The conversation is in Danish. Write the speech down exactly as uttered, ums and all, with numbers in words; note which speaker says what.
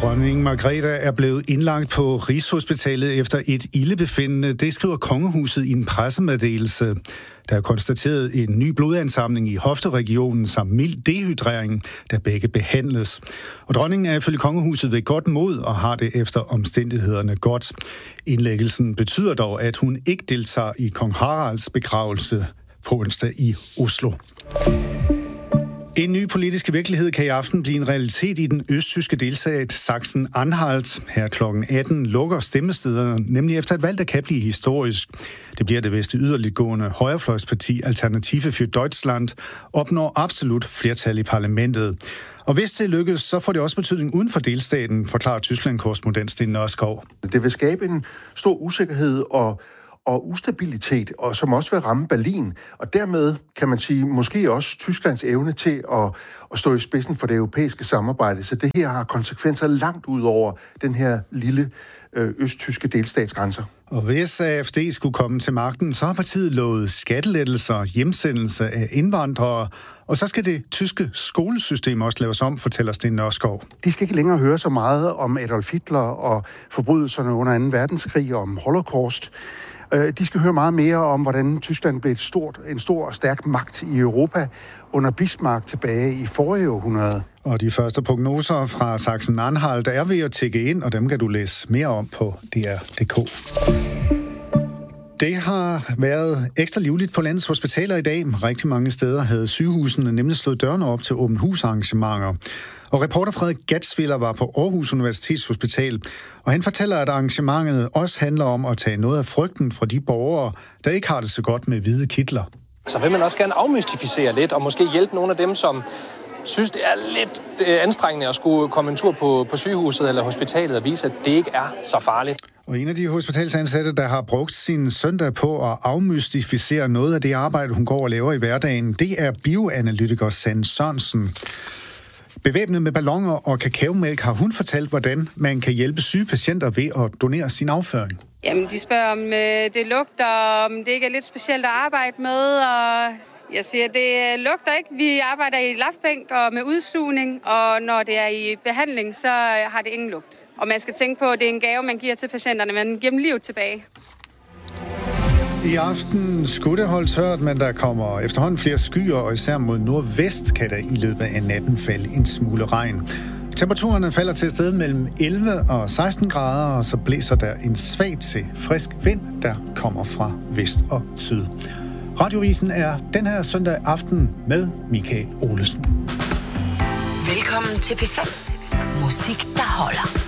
Speaker 1: Dronning Margrethe er blevet indlagt på Rigshospitalet efter et ildebefindende. Det skriver kongehuset i en pressemeddelelse. Der er konstateret en ny blodansamling i hofteregionen samt mild dehydrering, der begge behandles. Og dronningen er ifølge kongehuset ved godt mod og har det efter omstændighederne godt. Indlæggelsen betyder dog, at hun ikke deltager i kong Haralds begravelse på onsdag i Oslo. En ny politisk virkelighed kan i aften blive en realitet i den østtyske delstat Sachsen-Anhalt. Her klokken atten lukker stemmestederne, nemlig efter et valg, der kan blive historisk. Det bliver det veste yderliggående højrefløjsparti Alternative für Deutschland opnår absolut flertal i parlamentet. Og hvis det lykkes, så får det også betydning uden for delstaten, forklarer Tyskland-korrespondent Sten Nørskov.
Speaker 2: Det vil skabe en stor usikkerhed og og ustabilitet, og som også vil ramme Berlin, og dermed kan man sige, måske også Tysklands evne til at, at stå i spidsen for det europæiske samarbejde. Så det her har konsekvenser langt ud over den her lille øh, østtyske delstatsgrænser.
Speaker 1: Og hvis A F D skulle komme til magten, så har partiet lovet skattelettelser, hjemsendelse af indvandrere, og så skal det tyske skolesystem også laves om, fortæller Sten Nørskov.
Speaker 2: De skal ikke længere høre så meget om Adolf Hitler og forbrydelserne under anden verdenskrig og om Holocaust. De skal høre meget mere om, hvordan Tyskland blev et stort, en stor og stærk magt i Europa under Bismarck tilbage i forrige århundrede.
Speaker 1: Og de første prognoser fra Sachsen-Anhalt er ved at tække ind, og dem kan du læse mere om på D R punktum d k. Det har været ekstra livligt på landets hospitaler i dag. Rigtig mange steder havde sygehusene nemlig slået dørene op til åbent husarrangementer. Og reporter Frederik Gatsviller var på Aarhus Universitetshospital, og han fortæller, at arrangementet også handler om at tage noget af frygten fra de borgere, der ikke har det så godt med hvide kitler.
Speaker 3: Så vil man også gerne afmystificere lidt, og måske hjælpe nogle af dem, som synes, det er lidt anstrengende at skulle komme en tur på, på sygehuset eller hospitalet og vise, at det ikke er så farligt.
Speaker 1: Og en af de hospitalsansatte, der har brugt sin søndag på at afmystificere noget af det arbejde, hun går og laver i hverdagen, det er bioanalytiker Sanne Sørensen. Bevæbnet med balloner og kakaomælk har hun fortalt, hvordan man kan hjælpe syge patienter ved at donere sin afføring.
Speaker 4: Jamen, de spørger, om øh, det lugter, om det ikke er lidt specielt at arbejde med, og jeg siger, det lugter ikke. Vi arbejder i lafbænk og med udsugning, og når det er i behandling, så har det ingen lugt. Og man skal tænke på, at det er en gave, man giver til patienterne, man giver dem livet tilbage.
Speaker 1: I aften skulle det holde tørt, men der kommer efterhånden flere skyer, og især mod nordvest kan der i løbet af natten falde en smule regn. Temperaturerne falder til et sted mellem elleve og seksten grader, og så blæser der en svag til frisk vind, der kommer fra vest og syd. Radiovisen er den her søndag aften med Michael Olesen.
Speaker 5: Velkommen til P fem. Musik, der holder.